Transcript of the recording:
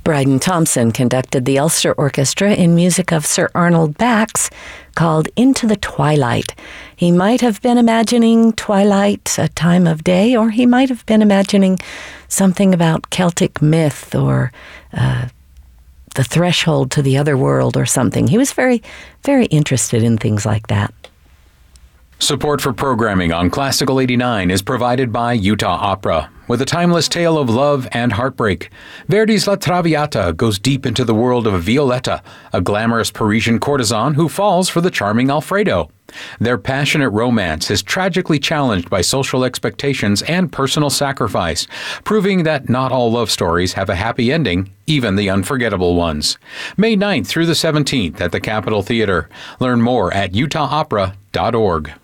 Bryden Thompson conducted the Ulster Orchestra in music of Sir Arnold Bax called Into the Twilight. He might have been imagining twilight, a time of day, or he might have been imagining something about Celtic myth or the threshold to the other world or something. He was very, very interested in things like that. Support for programming on Classical 89 is provided by Utah Opera. With a timeless tale of love and heartbreak, Verdi's La Traviata goes deep into the world of Violetta, a glamorous Parisian courtesan who falls for the charming Alfredo. Their passionate romance is tragically challenged by social expectations and personal sacrifice, proving that not all love stories have a happy ending, even the unforgettable ones. May 9th through the 17th at the Capitol Theater. Learn more at utahopera.org.